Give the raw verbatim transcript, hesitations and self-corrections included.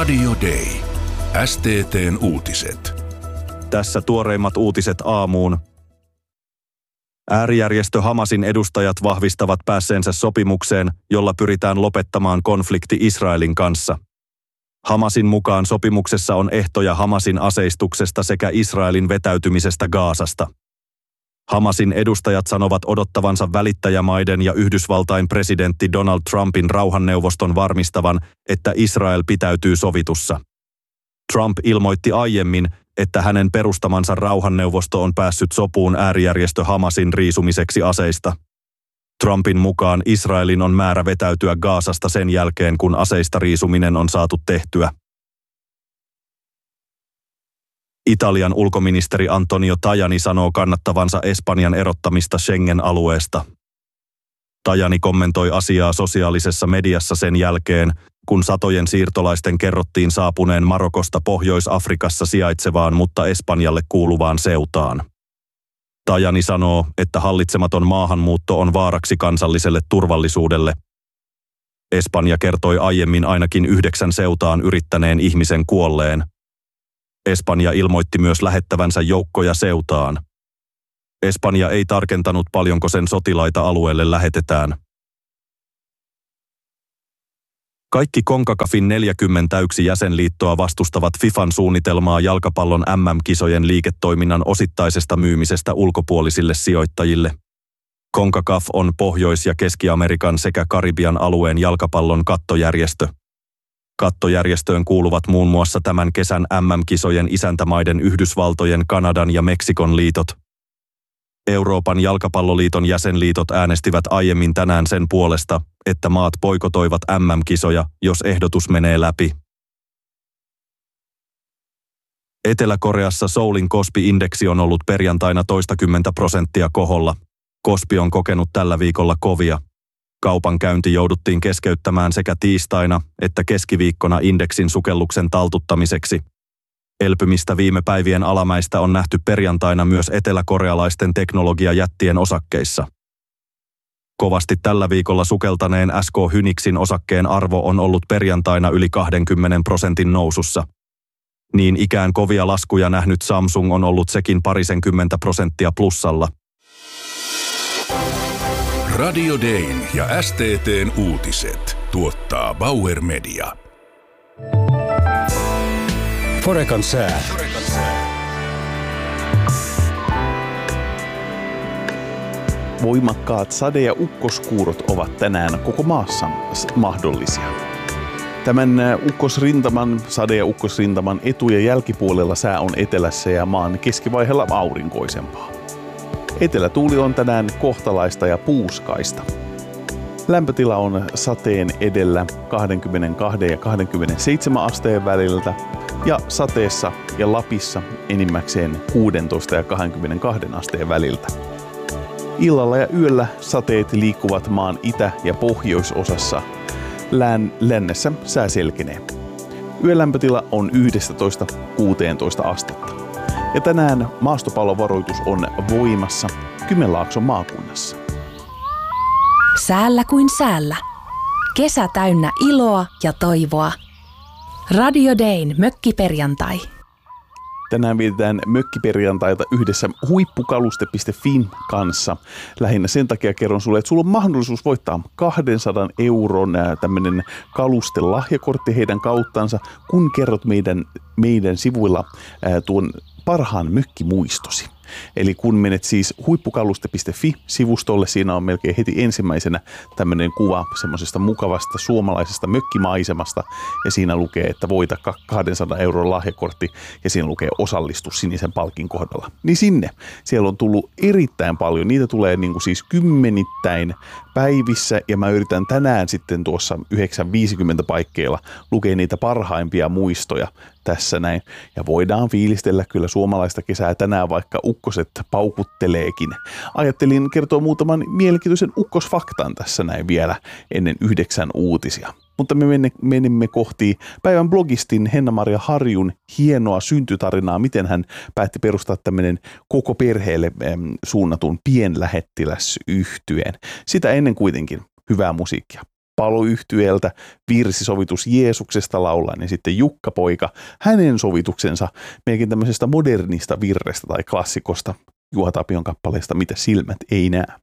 Radio Day. S T T:n uutiset. Tässä tuoreimmat uutiset aamuun. Äärijärjestö Hamasin edustajat vahvistavat päässeensä sopimukseen, jolla pyritään lopettamaan konflikti Israelin kanssa. Hamasin mukaan sopimuksessa on ehtoja Hamasin aseistuksesta sekä Israelin vetäytymisestä Gazasta. Hamasin edustajat sanovat odottavansa välittäjämaiden ja Yhdysvaltain presidentti Donald Trumpin rauhanneuvoston varmistavan, että Israel pitäytyy sovitussa. Trump ilmoitti aiemmin, että hänen perustamansa rauhanneuvosto on päässyt sopuun äärijärjestö Hamasin riisumiseksi aseista. Trumpin mukaan Israelin on määrä vetäytyä Gazasta sen jälkeen, kun aseista riisuminen on saatu tehtyä. Italian ulkoministeri Antonio Tajani sanoo kannattavansa Espanjan erottamista Schengen-alueesta. Tajani kommentoi asiaa sosiaalisessa mediassa sen jälkeen, kun satojen siirtolaisten kerrottiin saapuneen Marokosta Pohjois-Afrikassa sijaitsevaan, mutta Espanjalle kuuluvaan Ceutaan. Tajani sanoo, että hallitsematon maahanmuutto on vaaraksi kansalliselle turvallisuudelle. Espanja kertoi aiemmin ainakin yhdeksän Ceutaan yrittäneen ihmisen kuolleen. Espanja ilmoitti myös lähettävänsä joukkoja Ceutaan. Espanja ei tarkentanut, paljonko sen sotilaita alueelle lähetetään. Kaikki CONCACAFin neljäkymmentäyksi jäsenliittoa vastustavat FIFAn suunnitelmaa jalkapallon M M-kisojen liiketoiminnan osittaisesta myymisestä ulkopuolisille sijoittajille. CONCACAF on Pohjois- ja Keski-Amerikan sekä Karibian alueen jalkapallon kattojärjestö. Kattojärjestöön kuuluvat muun muassa tämän kesän M M-kisojen isäntämaiden Yhdysvaltojen, Kanadan ja Meksikon liitot. Euroopan jalkapalloliiton jäsenliitot äänestivät aiemmin tänään sen puolesta, että maat boikotoivat M M-kisoja, jos ehdotus menee läpi. Etelä-Koreassa Soulin Kospi-indeksi on ollut perjantaina toistakymmentä prosenttia koholla. Kospi on kokenut tällä viikolla kovia. Kaupankäynti jouduttiin keskeyttämään sekä tiistaina että keskiviikkona indeksin sukelluksen taltuttamiseksi. Elpymistä viime päivien alamäistä on nähty perjantaina myös eteläkorealaisten teknologiajättien osakkeissa. Kovasti tällä viikolla sukeltaneen S K Hynixin osakkeen arvo on ollut perjantaina yli kaksikymmentä prosentin nousussa. Niin ikään kovia laskuja nähnyt Samsung on ollut sekin parisenkymmentä prosenttia plussalla. Radio Dayn ja S T T:n uutiset tuottaa Bauer Media. Forekan sää. Voimakkaat sade- ja ukkoskuurot ovat tänään koko maassa mahdollisia. Tämän ukkosrintaman, sade- ja ukkosrintaman etu- ja jälkipuolella sää on etelässä ja maan keskivaiheella aurinkoisempaa. Etelätuuli on tänään kohtalaista ja puuskaista. Lämpötila on sateen edellä kaksikymmentäkaksi ja kaksikymmentäseitsemän asteen väliltä ja sateessa ja Lapissa enimmäkseen kuusitoista ja kaksikymmentäkaksi asteen väliltä. Illalla ja yöllä sateet liikkuvat maan itä- ja pohjoisosassa. Län, lännessä sää selkenee. Yölämpötila on yksitoista kuusitoista astetta. Ja tänään maastopallovaroitus on voimassa Kymenlaakson maakunnassa. Säällä kuin säällä. Kesä täynnä iloa ja toivoa. Radio Dayn mökkiperjantai. Tänään vietetään mökkiperjantaita yhdessä huippukaluste piste fin kanssa. Lähinnä sen takia kerron sulle, että sulla on mahdollisuus voittaa kahdensadan euron tämmöinen kalustelahjakortti heidän kauttansa, kun kerrot meidän, meidän sivuilla ää, tuon parhaan mökkimuistosi. Eli kun menet siis huippukaluste piste fi-sivustolle, siinä on melkein heti ensimmäisenä tämmöinen kuva semmoisesta mukavasta suomalaisesta mökkimaisemasta, ja siinä lukee, että voita kahdensadan euron lahjakortti, ja siinä lukee osallistu sinisen palkin kohdalla. Niin sinne. Siellä on tullut erittäin paljon. Niitä tulee niin kuin siis kymmenittäin päivissä, ja mä yritän tänään sitten tuossa yhdeksän viisikymmentä paikkeilla lukea niitä parhaimpia muistoja tässä näin. Ja voidaan fiilistellä kyllä suomalaista kesää tänään, vaikka ukkoset paukutteleekin. Ajattelin kertoa muutaman mielenkiintoisen ukkosfaktan tässä näin vielä ennen yhdeksän uutisia. Mutta me menemme kohti päivän blogistin Henna-Maria Harjun hienoa syntytarinaa, miten hän päätti perustaa tämmöinen koko perheelle suunnatun pienlähettiläsyhtyeen. Sitä ennen kuitenkin hyvää musiikkia. paloyhtyeeltä virsisovitus Jeesuksesta laulaa, niin sitten Jukka Poika, hänen sovituksensa meidänkin tämmöisestä modernista virrestä tai klassikosta Juha Tapion kappaleesta Mitä silmät ei näe.